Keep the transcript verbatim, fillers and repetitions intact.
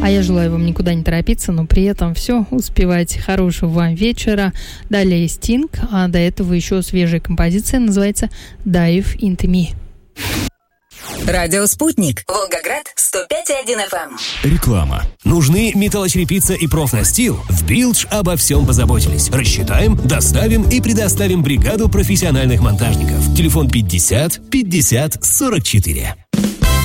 А я желаю вам никуда не торопиться, но при этом все успевать. Хорошего вам вечера. Далее Стинг, а до этого еще свежая композиция, называется «Dive into Me». Радио «Спутник». Волгоград, сто пять и один эф эм. Реклама. Нужны металлочерепица и профнастил? В Билдж обо всем позаботились. Рассчитаем, доставим и предоставим бригаду профессиональных монтажников. Телефон пятьдесят пятьдесят сорок четыре.